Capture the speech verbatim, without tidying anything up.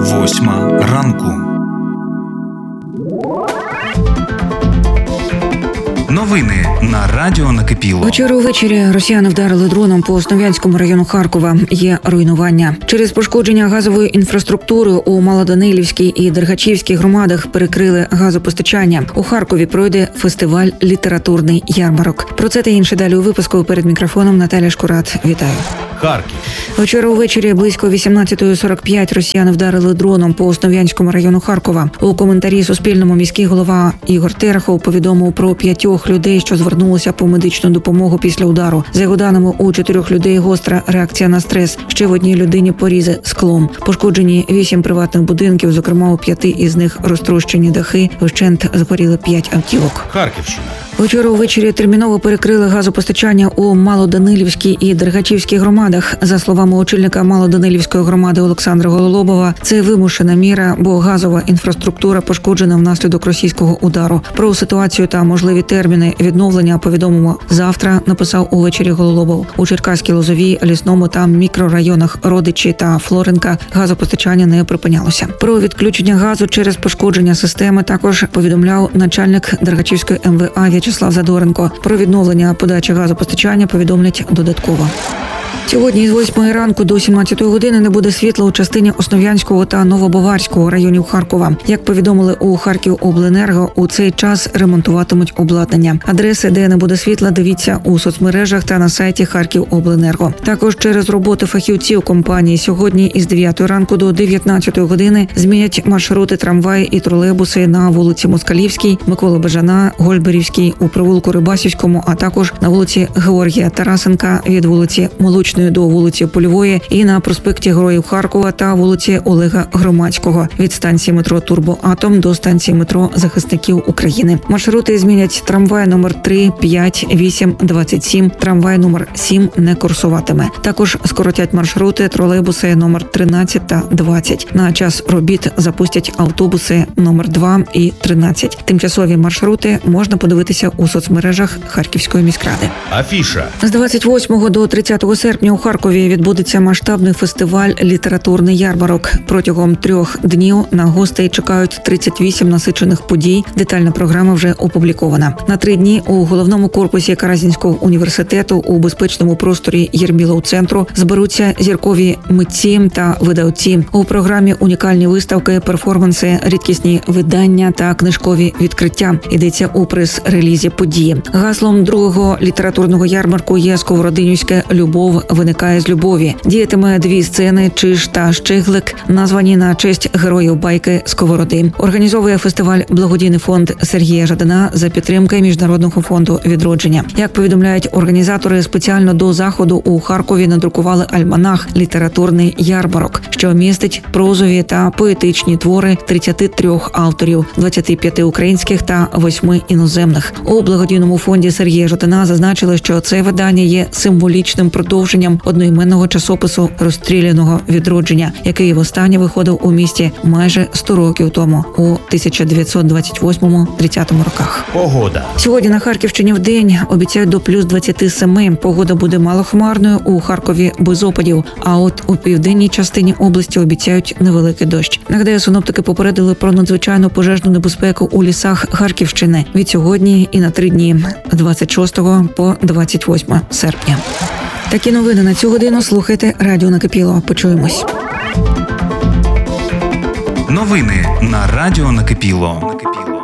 Восьма ранку. Новини на радіо Накипіло. Вчора увечері росіяни вдарили дроном по Основ'янському району Харкова. Є руйнування. Через пошкодження газової інфраструктури у Малоданилівській і Дергачівській громадах перекрили газопостачання. У Харкові пройде фестиваль «Літературний ярмарок». Про це та інше далі у випуску. Перед мікрофоном Наталя Шкурат. Вітаю. Харків. Вчора увечері близько вісімнадцятої сорок п'ять росіяни вдарили дроном по Основ'янському району Харкова. У коментарі Суспільному міський голова Ігор Терехов повідомив про п'ятьох людей, що звернулися по медичну допомогу після удару. За його даними, у чотирьох людей гостра реакція на стрес. Ще в одній людині порізи склом. Пошкоджені вісім приватних будинків, зокрема у п'яти із них розтрощені дахи. Вщент згоріли п'ять автівок. Харківщина. Вчора увечері терміново перекрили газопостачання у Малоданилівській і Дергачівській громадах. За словами очільника Малоданилівської громади Олександра Гололобова, це вимушена міра, бо газова інфраструктура пошкоджена внаслідок російського удару. Про ситуацію та можливі терміни відновлення повідомимо завтра, написав увечері Гололобов. У Черкаській, Лозовій, Лісному та мікрорайонах Родичі та Флоренка газопостачання не припинялося. Про відключення газу через пошкодження системи також повідомляв начальник Дергачівської ем ве а В'ячеслав Задоренко. Про відновлення подачі газопостачання повідомлять додатково. Сьогодні з восьмої ранку до сімнадцятої години не буде світла у частині Основ'янського та Новобаварського районів Харкова. Як повідомили у Харківобленерго, у цей час ремонтуватимуть обладнання. Адреси, де не буде світла, дивіться у соцмережах та на сайті Харківобленерго. Також через роботу фахівців компанії сьогодні із дев'ятої ранку до дев'ятнадцятої години змінять маршрути трамваї і тролейбуси на вулиці Москалівській, Миколи Бажана, Гольберівській, у провулку Рибасівському, а також на вулиці Георгія Тарасенка від вулиці Молочної до вулиці Польової і на проспекті Героїв Харкова та вулиці Олега Громадського від станції метро «Турбоатом» до станції метро «Захисників України». Маршрути змінять: трамвай номер три, п'ять, вісім, двадцять сім, трамвай номер сім не курсуватиме. Також скоротять маршрути тролейбуси номер тринадцять та двадцять. На час робіт запустять автобуси номер два і тринадцять. Тимчасові маршрути можна подивитися у соцмережах Харківської міськради. Афіша. З двадцять восьмого до тридцятого серпня у Харкові відбудеться масштабний фестиваль «Літературний ярмарок». Протягом трьох днів на гостей чекають тридцять вісім насичених подій. Детальна програма вже опублікована. На три дні у головному корпусі Каразінського університету у безпечному просторі Єрмілов-центру зберуться зіркові митці та видавці. У програмі унікальні виставки, перформанси, рідкісні видання та книжкові відкриття. Йдеться у прес-релізі події. Гаслом другого літературного ярмарку є сковородинівське «Любов виникає з любові». Діятиме дві сцени «Чиж» та «Щиглик», названі на честь героїв байки «Сковороди». Організовує фестиваль благодійний фонд Сергія Жадана за підтримки Міжнародного фонду відродження. Як повідомляють організатори, спеціально до заходу у Харкові надрукували альманах «Літературний ярмарок», що містить прозові та поетичні твори тридцяти трьох авторів, двадцяти п'яти українських та восьми іноземних. У благодійному фонді Сергія Жадана зазначили, що це видання є символічним продовженням одноіменного часопису «Розстріляного відродження», який востаннє виходив у місті майже сто років тому, у тисяча дев'ятсот двадцять восьмому - тридцятому роках. Погода. Сьогодні на Харківщині вдень обіцяють до плюс двадцяти семи. Погода буде малохмарною, у Харкові без опадів, а от у південній частині області обіцяють невеликий дощ. Нагадаю, синоптики попередили про надзвичайну пожежну небезпеку у лісах Харківщини від сьогодні і на три дні – з двадцять шостого по двадцять восьме серпня. Такі новини на цю годину слухайте радіо Накипіло. Почуємось. Новини на радіо Накипіло.